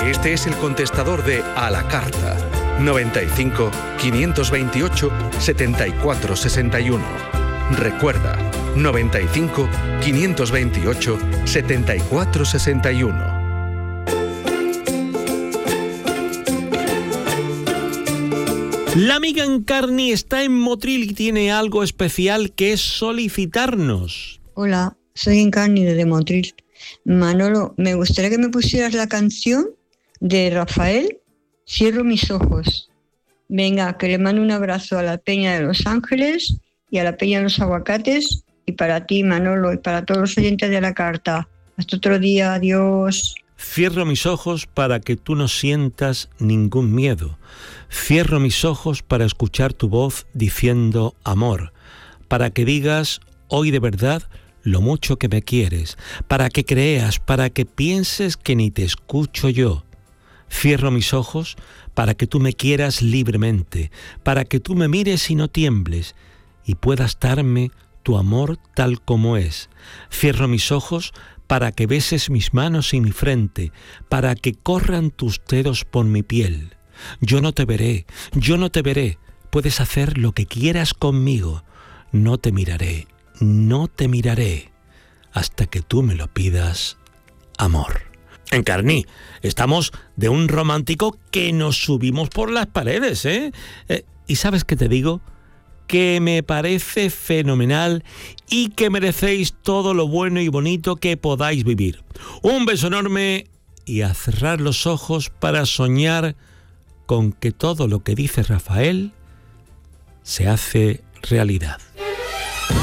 Este es el contestador de A la Carta. 95 528 74 61. Recuerda, 95 528 74 61. La amiga Encarni está en Motril y tiene algo especial que solicitarnos. Hola, soy Encarni de Motril. Manolo, me gustaría que me pusieras la canción de Rafael, Cierro mis ojos. Venga, que le mando un abrazo a la Peña de Los Ángeles y a la Peña de los Aguacates, y para ti, Manolo, y para todos los oyentes de La Carta. Hasta otro día, adiós. Cierro mis ojos para que tú no sientas ningún miedo. Cierro mis ojos para escuchar tu voz diciendo amor, para que digas hoy de verdad lo mucho que me quieres, para que creas, para que pienses que ni te escucho yo. Cierro mis ojos para que tú me quieras libremente, para que tú me mires y no tiembles, y puedas darme tu amor tal como es. Cierro mis ojos para que beses mis manos y mi frente, para que corran tus dedos por mi piel. Yo no te veré, puedes hacer lo que quieras conmigo. No te miraré, hasta que tú me lo pidas, amor. Encarni, estamos de un romántico que nos subimos por las paredes, ¿eh? ¿Y sabes qué te digo? Que me parece fenomenal y que merecéis todo lo bueno y bonito que podáis vivir. Un beso enorme y a cerrar los ojos para soñar con que todo lo que dice Rafael se hace realidad.